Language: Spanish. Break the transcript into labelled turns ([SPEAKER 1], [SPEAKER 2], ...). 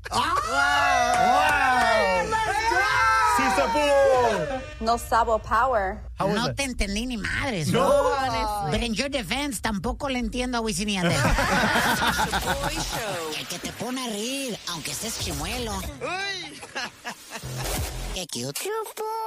[SPEAKER 1] ¡Sí se pudo!
[SPEAKER 2] No sabo power.
[SPEAKER 3] No te entendí ni madres.
[SPEAKER 1] No.
[SPEAKER 3] But in your defense, tampoco le entiendo a Wisin y Yandel. El que te pone a reír, aunque estés chimuelo. Qué cute.